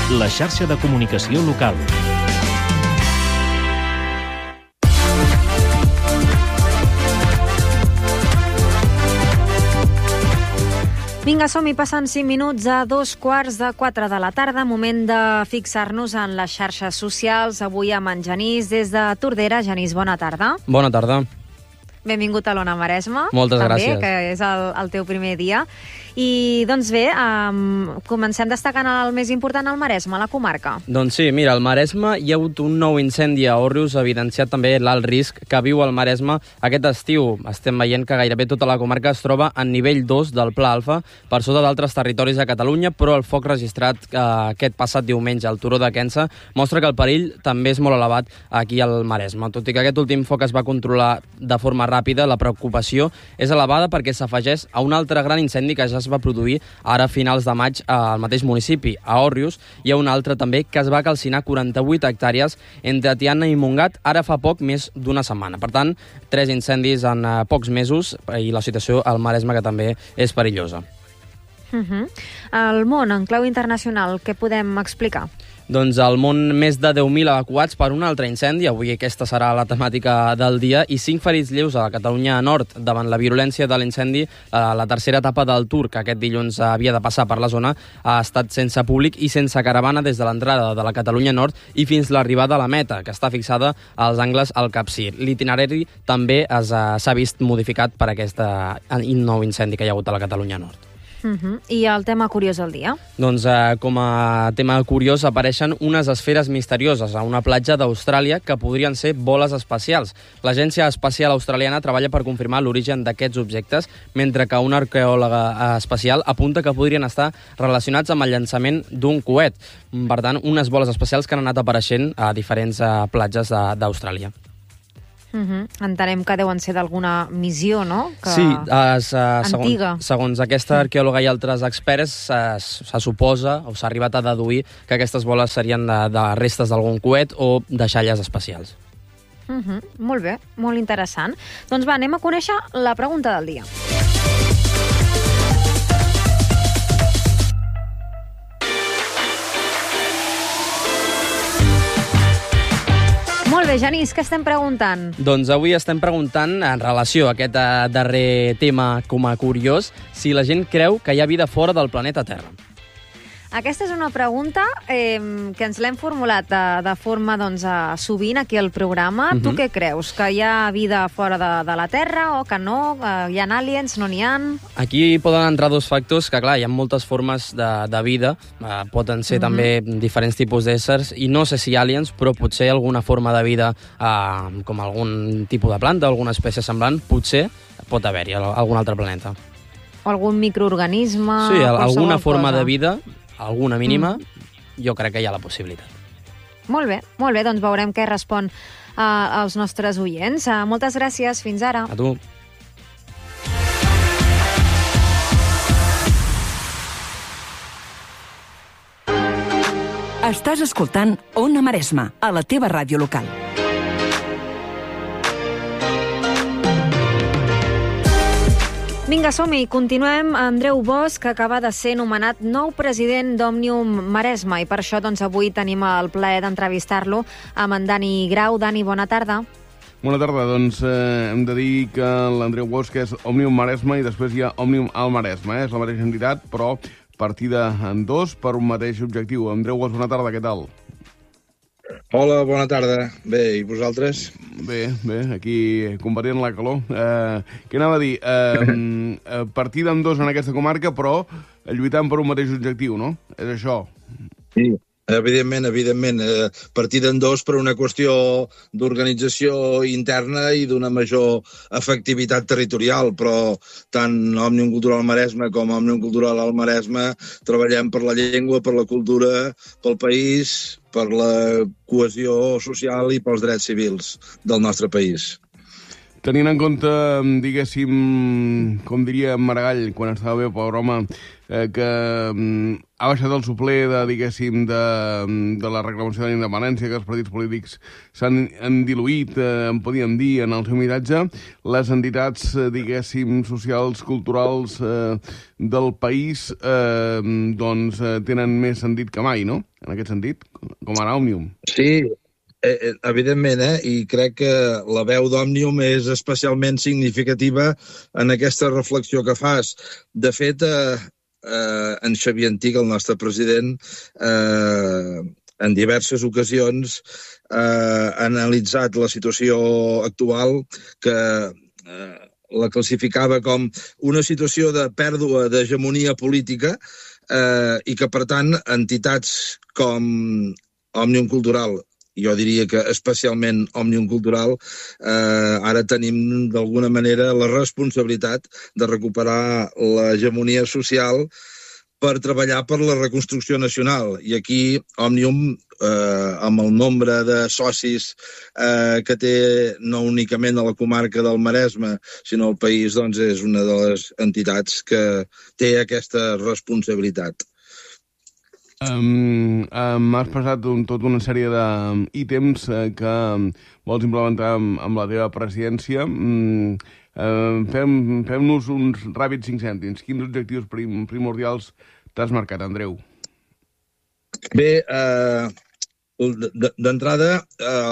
la xarxa de comunicació local. Vinga, som-hi, passant 5 minuts a 3:15 de la tarda, moment de fixar-nos en les xarxes socials. Avui amb en Genís des de Tordera. Genís, bona tarda. Bona tarda. Benvingut a l'Ona Maresma. Moltes gràcies. Que és el teu primer dia. I, doncs bé, comencem destacant el més important al Maresme, a la comarca. Doncs sí, mira, al Maresme hi ha hagut un nou incendi a Òrrius, evidenciat també l'alt risc que viu el Maresme aquest estiu. Estem veient que gairebé tota la comarca es troba en nivell 2 del Pla Alfa, per sota d'altres territoris de Catalunya, però el foc registrat aquest passat diumenge al turó de Quensa mostra que el perill també és molt elevat aquí al Maresme. Tot i que aquest últim foc es va controlar de forma ràpida, la preocupació és elevada perquè s'afegeix a un altre gran incendi que ja es va produir ara a finals de maig al mateix municipi, a Òrrius. Hi ha un altre també que es va calcinar 48 hectàrees entre Tiana i Montgat ara fa poc més d'una setmana. Per tant, 3 incendis en pocs mesos i la situació al Maresme que també és perillosa. El món, en clau internacional, què podem explicar? Doncs al món més de 10.000 evacuats per un altre incendi. Avui aquesta serà la temàtica del dia. I 5 ferits lleus a la Catalunya Nord davant la virulència de l'incendi. La tercera etapa del Tour, que aquest dilluns havia de passar per la zona, ha estat sense públic i sense caravana des de l'entrada de la Catalunya Nord i fins l'arribada a la meta, que està fixada als angles al Capcir. L'itinerari també s'ha vist modificat per aquest nou incendi que hi ha hagut a la Catalunya Nord. I el tema curiós del dia? Doncs com a tema curiós apareixen unes esferes misterioses a una platja d'Austràlia que podrien ser boles espacials. L'Agència Espacial Australiana treballa per confirmar l'origen d'aquests objectes, mentre que una arqueòloga espacial apunta que podrien estar relacionats amb el llançament d'un coet. Per tant, unes boles espacials que han anat apareixent a diferents platges d'Austràlia. Entenem que deuen ser d'alguna missió, no? Sí, antiga. Segons aquesta arqueòloga i altres experts, se suposa o s'ha arribat a deduir que aquestes boles serien de restes d'algun coet o deixalles espacials. Molt bé, molt interessant. Doncs va, anem a conèixer la pregunta del dia. Molt bé, Genís, què estem preguntant? Doncs avui estem preguntant, en relació a aquest darrer tema com a curiós, si la gent creu que hi ha vida fora del planeta Terra. Aquesta és una pregunta que ens l'hem formulat de forma sovint aquí al programa. Tu què creus? Que hi ha vida fora de la Terra o que no? Hi ha aliens, no n'hi ha? Aquí poden entrar dos factors, que clar, hi ha moltes formes de vida, poden ser també diferents tipus d'éssers, i no sé si aliens, però potser alguna forma de vida, com algun tipus de planta, alguna espècie semblant, potser pot haver-hi a algun altre planeta. O algun microorganisme... Sí, alguna forma de vida, alguna mínima, jo crec que hi ha la possibilitat. Molt bé, doncs veurem què respon als nostres oients. Moltes gràcies, fins ara. A tu. Estàs escoltant Ona Maresma, a la teva ràdio local. Vinga, som-hi. Continuem. Andreu Bosch, que acaba de ser nomenat nou president d'Òmnium Maresme, i per això avui tenim el plaer d'entrevistar-lo amb en Dani Grau. Dani, bona tarda. Bona tarda. Doncs hem de dir que l'Andreu Bosch és Òmnium Maresme i després hi ha Òmnium al Maresme. És la mateixa entitat, però partida en dos per un mateix objectiu. Andreu Bosch, bona tarda, què tal? Hola, bona tarda. Bé, i vosaltres? Bé, aquí compartint la calor. Què anava a dir? Partida en dos en aquesta comarca, però lluitant per un mateix objectiu, no? És això. Sí, evidentment. Partida en dos per una qüestió d'organització interna i d'una major efectivitat territorial, però tant Òmnium Cultural Maresme com Òmnium Cultural al Maresme treballem per la llengua, per la cultura, pel país, per la cohesió social i pels drets civils del nostre país. Tenint en compte, diguéssim, com diria Maragall, quan estava bé, pobre home, que ha baixat el supler diguéssim, de la reclamació de la independència, que els partits polítics s'han diluït, en podíem dir, en el seu miratge, les entitats, diguéssim, socials, culturals del país, doncs, tenen més sentit que mai, no?, en aquest sentit, com ara Òmnium. Sí, evidentment, i crec que la veu d'Òmnium és especialment significativa en aquesta reflexió que fas. De fet, en Xavier Antich, el nostre president, en diverses ocasions ha analitzat la situació actual, que la classificava com una situació de pèrdua d'hegemonia política i que, per tant, entitats com Òmnium Cultural, jo diria que especialment Òmnium Cultural, ara tenim d'alguna manera la responsabilitat de recuperar l'hegemonia social per treballar per la reconstrucció nacional. I aquí Òmnium, amb el nombre de socis que té no únicament a la comarca del Maresme, sinó al país, doncs és una de les entitats que té aquesta responsabilitat. M'has passat tota una sèrie d'ítems que vols implementar amb la teva presidència. Fem-nos uns ràpids 5 cèntims. Quins objectius primordials t'has marcat, Andreu? Bé, d'entrada,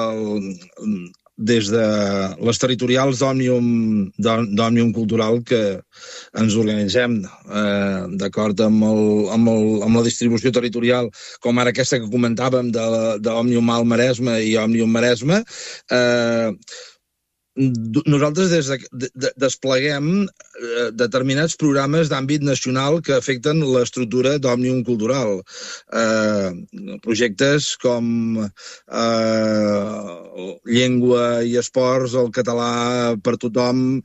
des de les territorials d'Òmnium Cultural que ens organitzem d'acord amb la distribució territorial, com ara aquesta que comentàvem d'Òmnium Alt Maresme i Òmnium Maresme, nosaltres despleguem determinats programes d'àmbit nacional que afecten l'estructura d'Òmnium Cultural. Projectes com llengua i esports, el català per tothom,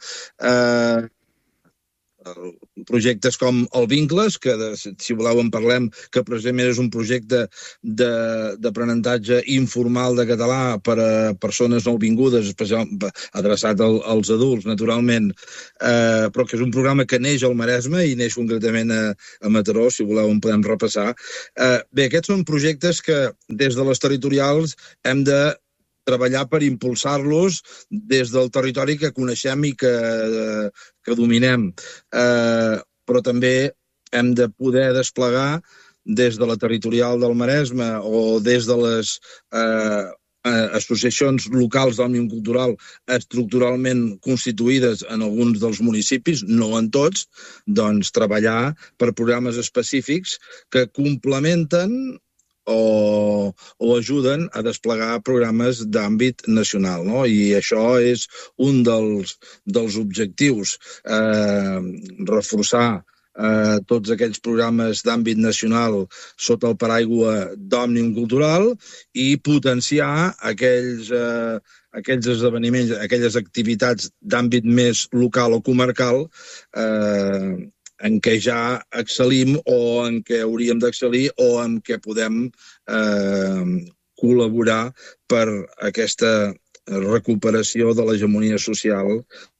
projectes com el Vincles, que si voleu en parlem, que precisament és un projecte d'aprenentatge informal de català per a persones nouvingudes, especialment adreçat als adults, naturalment, però que és un programa que neix al Maresme i neix concretament a Mataró, si voleu en podem repassar. Bé, aquests són projectes que des de les territorials hem de treballar per impulsar-los des del territori que coneixem i que dominem. Però també hem de poder desplegar des de la territorial del Maresme o des de les associacions locals d'Òmnium Cultural estructuralment constituïdes en alguns dels municipis, no en tots, doncs treballar per programes específics que complementen o ajuden a desplegar programes d'àmbit nacional, no? I això és un dels objectius, reforçar tots aquells programes d'àmbit nacional sota el paraigua d'Òmnium Cultural i potenciar aquells esdeveniments, aquelles activitats d'àmbit més local o comarcal en què ja excel·lim o en què hauríem d'excel·lir o en què podem col·laborar per aquesta recuperació de l'hegemonia social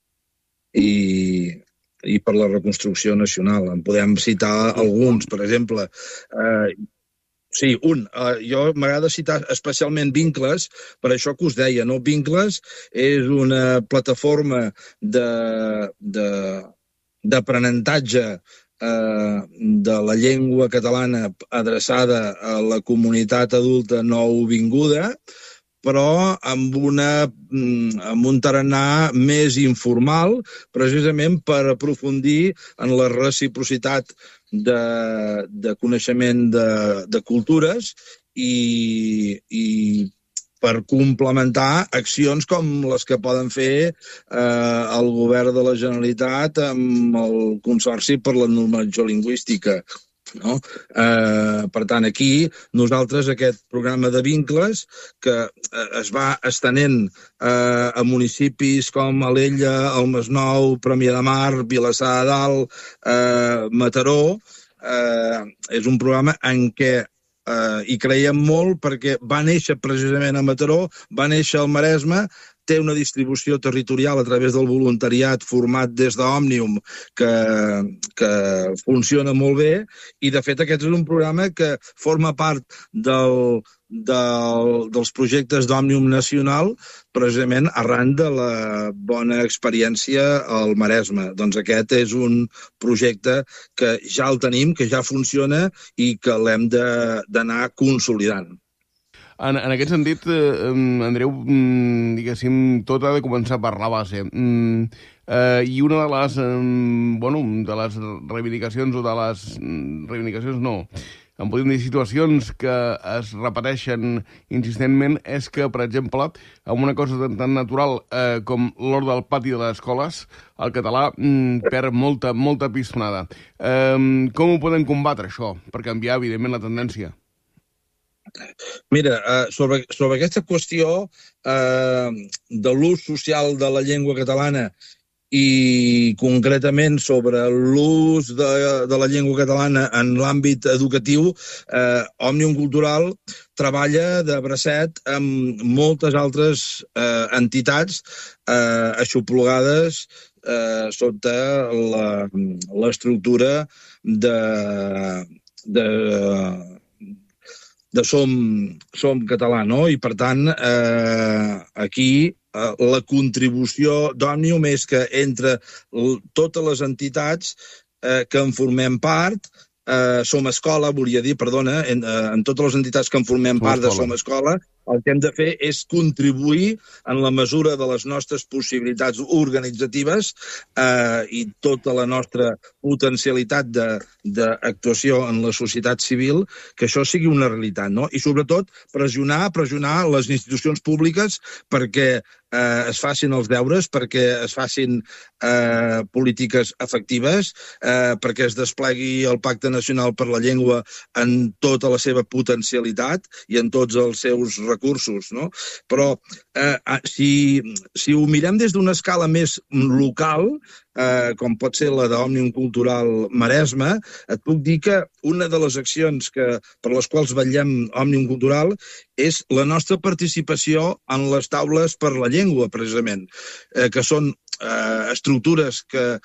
i per la reconstrucció nacional. En podem citar alguns, per exemple. Sí, jo m'agrada citar especialment Vincles, per això que us deia, no? Vincles és una plataforma d'aprenentatge de la llengua catalana adreçada a la comunitat adulta nouvinguda, però amb un tarannà més informal, precisament per aprofundir en la reciprocitat de coneixement de cultures i per complementar accions com les que poden fer el govern de la Generalitat amb el Consorci per la Normalització Lingüística. No? Per tant, aquí nosaltres aquest programa de Vincles que es va estenent a municipis com Alella, el Masnou, Premià de Mar, Vilassar de Dalt, Mataró, és un programa en què hi creiem molt perquè va néixer precisament a Mataró, va néixer al Maresme, té una distribució territorial a través del voluntariat format des d'Òmnium que funciona molt bé i, de fet, aquest és un programa que forma part dels projectes d'Òmnium Nacional precisament arran de la bona experiència al Maresme. Doncs aquest és un projecte que ja el tenim, que ja funciona i que l'hem d'anar consolidant. En aquest sentit, Andreu, diguéssim, tot ha de començar per la base. I una de les reivindicacions, em podem dir situacions que es repeteixen insistentment, és que, per exemple, amb una cosa tan natural com l'hora del pati de les escoles, el català perd molta pistonada. Com ho podem combatre, això, per canviar, evidentment, la tendència? Mira, sobre aquesta qüestió de l'ús social de la llengua catalana i concretament sobre l'ús de la llengua catalana en l'àmbit educatiu, Òmnium Cultural treballa de bracet amb moltes altres entitats aixoplugades sota l'estructura de Som Català, no? I, per tant, aquí la contribució d'Òmnium és que entre totes les entitats que en formem part, Som Escola, volia dir, perdona, en totes les entitats que en formem part de Som Escola, el que hem de fer és contribuir en la mesura de les nostres possibilitats organitzatives i tota la nostra potencialitat d'actuació en la societat civil, que això sigui una realitat, no? I sobretot pressionar les institucions públiques perquè es facin els deures, perquè es facin polítiques efectives, perquè es desplegui el Pacte Nacional per la Llengua en tota la seva potencialitat i en tots els seus recursos, no? Però si ho mirem des d'una escala més local, com pot ser la d'Òmnium Cultural Maresme, et puc dir que una de les accions per les quals vetllem Òmnium Cultural és la nostra participació en les taules per la llengua, precisament, que són estructures que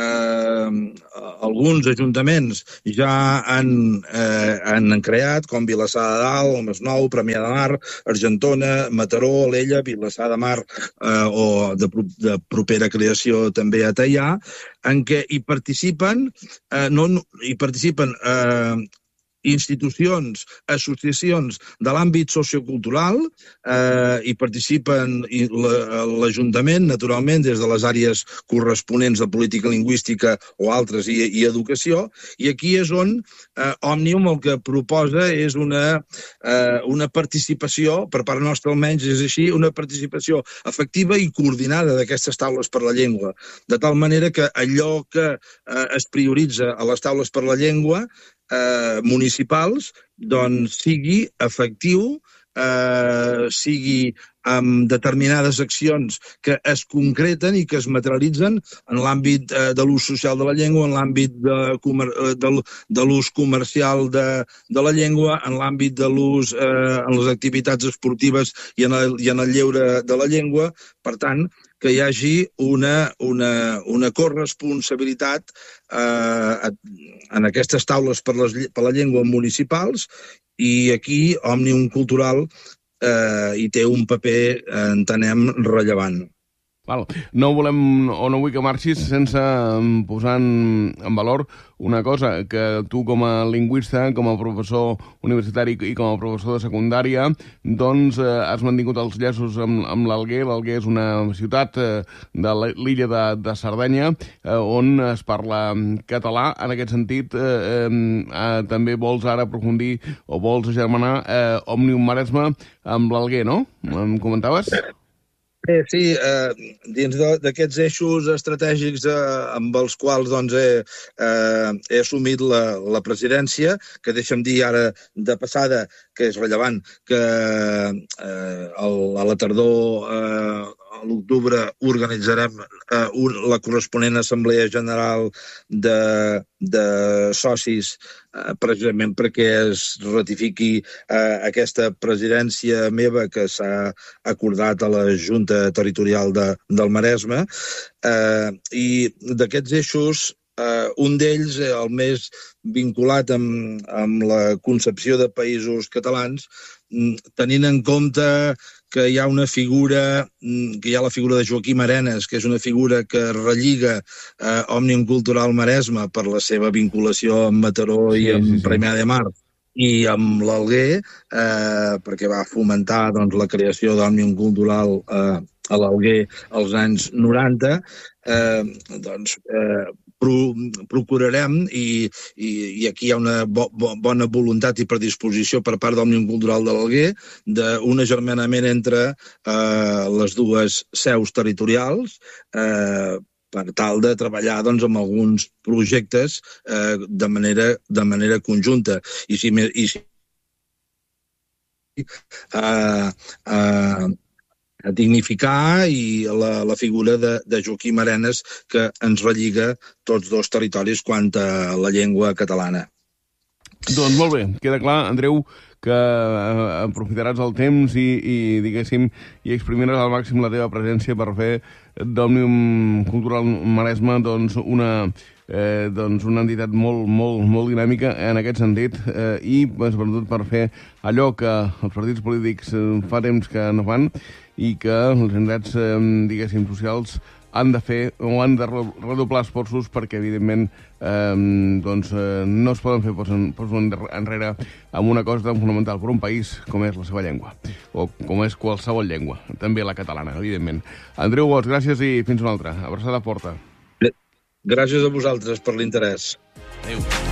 alguns ajuntaments ja han creat, com Vilassar de Dalt, el Masnou, Premià de Mar, Argentona, Mataró, Alella, Vilassar de Mar o de propera creació també a Teià, en què hi participen institucions, associacions de l'àmbit sociocultural, hi participen l'Ajuntament, naturalment, des de les àrees corresponents de política lingüística o altres i educació, i aquí és on Òmnium el que proposa és una participació, per part nostra almenys és així, una participació efectiva i coordinada d'aquestes taules per la llengua, de tal manera que allò que es prioritza a les taules per la llengua municipals, doncs sigui efectiu, sigui amb determinades accions que es concreten i que es materialitzen en l'àmbit de l'ús social de la llengua, en l'àmbit de l'ús comercial de la llengua, en l'àmbit de l'ús en les activitats esportives i en el lleure de la llengua. Per tant, que hi hagi una corresponsabilitat en aquestes taules per la llengua municipals, i aquí Òmnium Cultural hi té un paper, entenem, rellevant. Val. No volem o no vull que marxis sense posar en valor una cosa, que tu com a lingüista, com a professor universitari i com a professor de secundària, doncs has mantingut els llaços amb l'Alguer. L'Alguer és una ciutat de l'illa de Sardenya on es parla català. En aquest sentit, també vols ara aprofundir o vols agermanar Òmnium Maresme amb l'Alguer, no? Em comentaves? Sí, dins d'aquests eixos estratègics amb els quals he assumit la presidència, que deixa'm dir ara de passada, que és rellevant, que a la tardor a l'octubre organitzarem la corresponent Assemblea General de socis precisament perquè es ratifiqui aquesta presidència meva que s'ha acordat a la Junta Territorial del Maresme. I d'aquests eixos, un d'ells, el més vinculat amb la concepció de països catalans, tenint en compte que hi ha una figura, que hi ha la figura de Joaquim Arenas, que és una figura que relliga Òmnium Cultural Maresme per la seva vinculació amb Mataró i amb Premià de Mar i amb l'Alguer, perquè va fomentar la creació d'Òmnium Cultural a l'Alguer als anys 90, procurarem, i aquí hi ha una bona voluntat i predisposició per part d'Òmnium Cultural de l'Alguer, d'un agermanament entre les dues seus territorials per tal de treballar amb alguns projectes de manera conjunta. I si a dignificar i la figura de Joaquim Arenas, que ens relliga tots dos territoris quant a la llengua catalana. Doncs molt bé, queda clar, Andreu, que aprofitaràs el temps i diguéssim, i exprimiràs al màxim la teva presència per fer d'Òmnium Cultural Maresme una entitat molt dinàmica en aquest sentit i sobretot per fer allò que els partits polítics fa temps que no fan i que les entitats, diguéssim, socials han de fer o han de redoblar esforços perquè, evidentment, no es poden fer passos enrere amb una cosa tan fonamental per un país com és la seva llengua, o com és qualsevol llengua, també la catalana, evidentment. Andreu Bosch, gràcies i fins una altra. Abraçada forta. Gràcies a vosaltres per l'interès. Adéu.